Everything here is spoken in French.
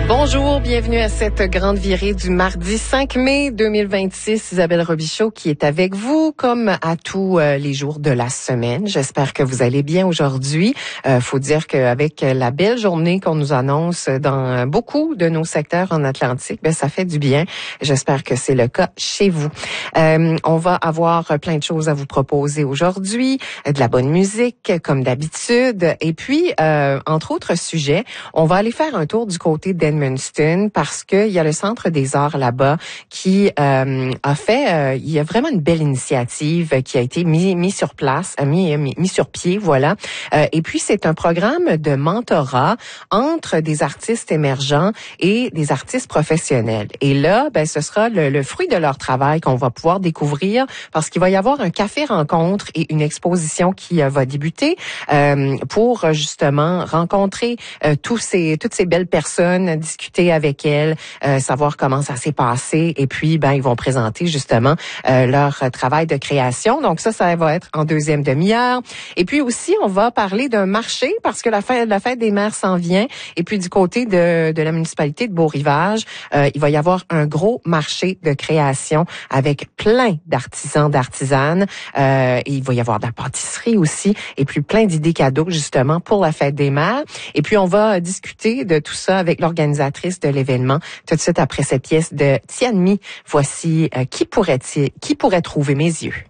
Bonjour, bienvenue à cette grande virée du mardi 5 mai 2026. Isabelle Robichaud qui est avec vous comme à tous les jours de la semaine. J'espère que vous allez bien aujourd'hui. Faut dire qu'avec la belle journée qu'on nous annonce dans beaucoup de nos secteurs en Atlantique, ça fait du bien. J'espère que c'est le cas chez vous. On va avoir plein de choses à vous proposer aujourd'hui, de la bonne musique comme d'habitude. Et puis, entre autres sujets, on va aller faire un tour du côté d'Edmundston parce que il y a le Centre des Arts là-bas qui a fait, il y a vraiment une belle initiative qui a été mis sur place, mis sur pied, voilà. Et puis c'est un programme de mentorat entre des artistes émergents et des artistes professionnels. Et là, ce sera le fruit de leur travail qu'on va pouvoir découvrir parce qu'il va y avoir un café rencontre et une exposition qui va débuter pour justement rencontrer toutes ces belles personnes, discuter avec elles, savoir comment ça s'est passé et puis ils vont présenter justement leur travail de création. Donc ça va être en deuxième demi-heure. Et puis aussi on va parler d'un marché parce que la fête des mères s'en vient et puis du côté de la municipalité de Beau-Rivage, il va y avoir un gros marché de création avec plein d'artisans, d'artisanes. Et il va y avoir de la pâtisserie aussi et puis plein d'idées cadeaux justement pour la fête des mères. Et puis on va discuter de tout ça avec l'organisatrice de l'événement tout de suite après cette pièce de Tianmi. Voici qui pourrait trouver mes yeux.